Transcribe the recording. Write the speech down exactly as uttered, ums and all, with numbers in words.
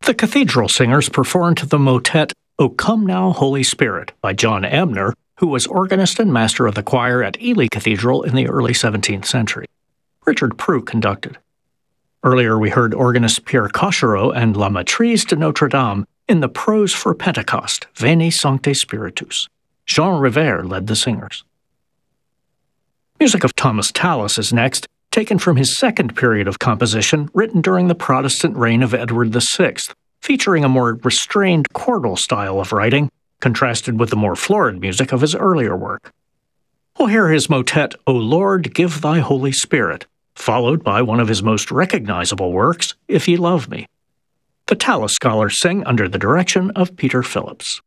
The Cathedral Singers performed the motet O Come Now, Holy Spirit by John Ebner, who was organist and master of the choir at Ely Cathedral in the early seventeenth century. Richard Prue conducted. Earlier we heard organist Pierre Cochereau and La Maîtrise de Notre Dame in the Prose for Pentecost, Veni Sancte Spiritus. Jean Rivers led the singers. Music of Thomas Tallis is next, taken from his second period of composition written during the Protestant reign of Edward the Sixth, featuring a more restrained chordal style of writing, contrasted with the more florid music of his earlier work. We'll hear his motet, O Lord, Give Thy Holy Spirit, followed by one of his most recognizable works, If Ye Love Me. The Tallis scholars sing under the direction of Peter Phillips.